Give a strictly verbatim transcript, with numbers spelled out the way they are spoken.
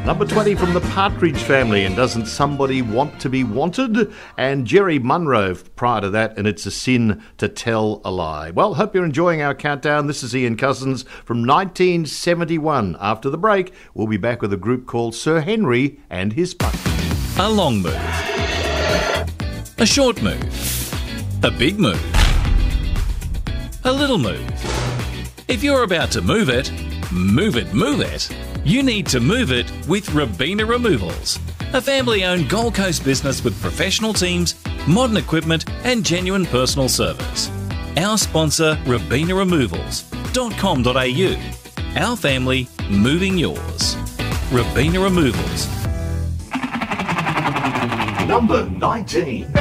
Number twenty from the Partridge Family and Doesn't Somebody Want to Be Wanted? And Jerry Munro prior to that, and It's a Sin to Tell a Lie. Well, hope you're enjoying our countdown. This is Ian Cousins from nineteen seventy-one. After the break, we'll be back with a group called Sir Henry and His Punt. A long move. A short move. A big move. A little move. If you're about to move it, move it, move it. You need to move it with Robina Removals, a family-owned Gold Coast business with professional teams, modern equipment and genuine personal service. Our sponsor, robina removals dot com dot a u. Our family, moving yours. Robina Removals. Number nineteen.